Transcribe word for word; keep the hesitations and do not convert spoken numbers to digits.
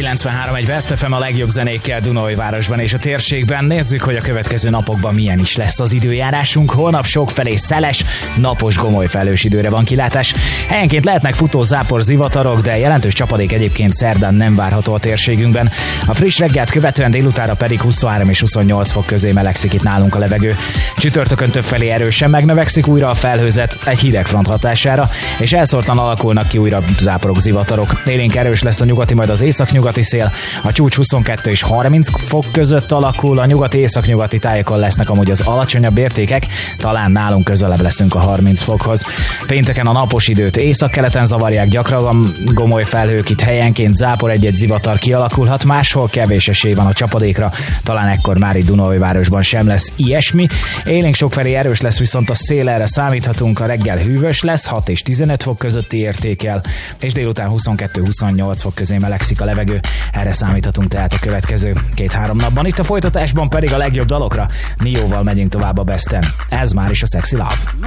kilencvenhárom egy West ef em a legjobb zenékkel Dunaújvárosban és a térségben. Nézzük, hogy a következő napokban milyen is lesz az időjárásunk. Holnap sokfelé szeles, napos, gomoly felhős időre van kilátás. Helyenként lehetnek futó zápor, zivatarok, de jelentős csapadék egyébként szerdán nem várható a térségünkben. A friss reggelt követően délutára pedig huszonhárom és huszonnyolc fok közé melegszik itt nálunk a levegő. Csütörtökön többfelé erősen megnövekszik újra a felhőzet egy hideg front hatására, és elszórtan alakulnak ki újra záporok, zivatarok. Élénk erős lesz a nyugati, majd az északnyugati szél. A csúcs huszonkettő és harminc fok között alakul, a nyugati északnyugati tájakon lesznek amúgy az alacsonyabb értékek, talán nálunk közelebb leszünk a harminc fokhoz. Pénteken a napos időt északkeleten zavarják, gyakran van gomoly felhők, itt helyenként zápor, egy-egy zivatar kialakulhat, máshol kevés esély van a csapadékra, talán ekkor már itt Dunaújvárosban sem lesz ilyesmi. Élénk sokfelé erős lesz, viszont a szél, erre számíthatunk, a reggel hűvös lesz, hat és tizenöt fok közötti értékkel, és délután huszonkettő-huszonnyolc fok közé melegszik a levegő, erre számíthatunk tehát a következő két-három napban. Itt a folytatásban pedig a legjobb dalokra Nióval megyünk tovább a Besten. Ez már is a Sexy Love.